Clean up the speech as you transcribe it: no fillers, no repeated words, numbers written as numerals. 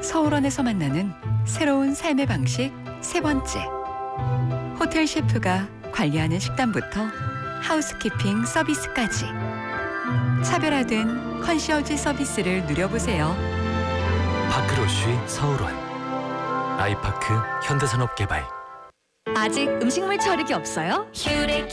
서울원에서 만나는 새로운 삶의 방식 세 번째. 호텔 셰프가 관리하는 식단부터 하우스키핑 서비스까지 차별화된 컨시어지 서비스를 누려보세요. 파크로쉬 서울원, 아이파크 현대산업개발. 아직 음식물 처리기 없어요? 큐레